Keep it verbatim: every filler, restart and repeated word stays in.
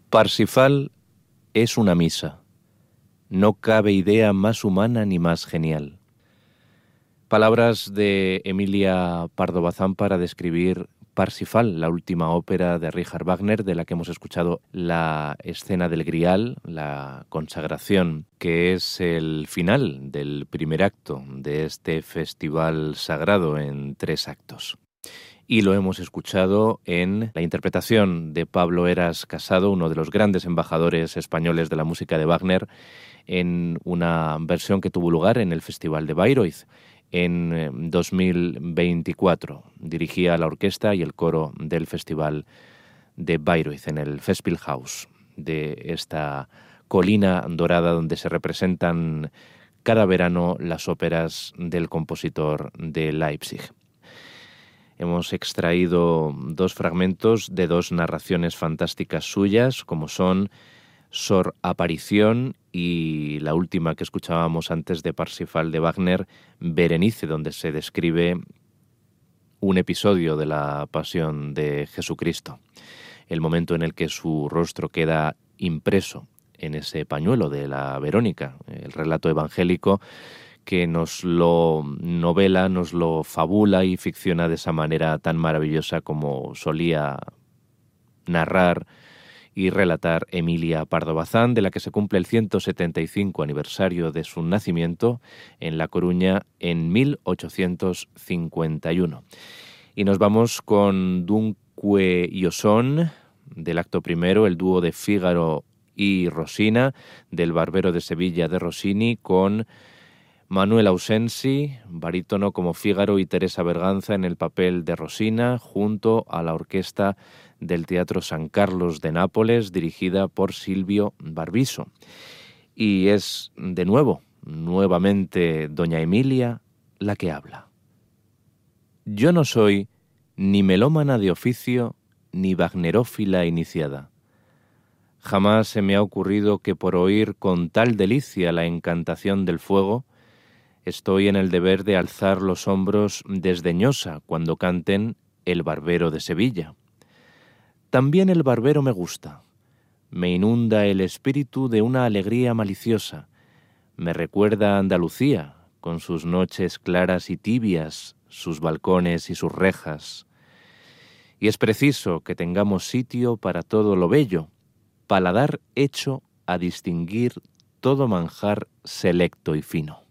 Parsifal es una misa. No cabe idea más humana ni más genial. Palabras de Emilia Pardo Bazán para describir Parsifal, la última ópera de Richard Wagner, de la que hemos escuchado la escena del Grial, la consagración, que es el final del primer acto de este festival sagrado en tres actos. Y lo hemos escuchado en la interpretación de Pablo Heras Casado, uno de los grandes embajadores españoles de la música de Wagner, en una versión que tuvo lugar en el Festival de Bayreuth en dos mil veinticuatro. Dirigía la orquesta y el coro del Festival de Bayreuth en el Festspielhaus de esta colina dorada donde se representan cada verano las óperas del compositor de Leipzig. Hemos extraído dos fragmentos de dos narraciones fantásticas suyas, como son Sor Aparición y la última que escuchábamos antes de Parsifal de Wagner, Berenice, donde se describe un episodio de la Pasión de Jesucristo, el momento en el que su rostro queda impreso en ese pañuelo de la Verónica, el relato evangélico que nos lo novela, nos lo fabula y ficciona de esa manera tan maravillosa como solía narrar y relatar Emilia Pardo Bazán, de la que se cumple el ciento setenta y cinco aniversario de su nacimiento en La Coruña en mil ochocientos cincuenta y uno. Y nos vamos con Dunque io son, del acto primero, el dúo de Fígaro y Rosina, del Barbero de Sevilla de Rossini, con Manuel Ausensi, barítono como Fígaro, y Teresa Berganza en el papel de Rosina, junto a la orquesta del Teatro San Carlos de Nápoles, dirigida por Silvio Barbiso. Y es, de nuevo, nuevamente doña Emilia la que habla. Yo no soy ni melómana de oficio, ni wagnerófila iniciada. Jamás se me ha ocurrido que por oír con tal delicia la encantación del fuego, estoy en el deber de alzar los hombros desdeñosa cuando canten El Barbero de Sevilla. También el barbero me gusta. Me inunda el espíritu de una alegría maliciosa. Me recuerda a Andalucía, con sus noches claras y tibias, sus balcones y sus rejas. Y es preciso que tengamos sitio para todo lo bello, paladar hecho a distinguir todo manjar selecto y fino.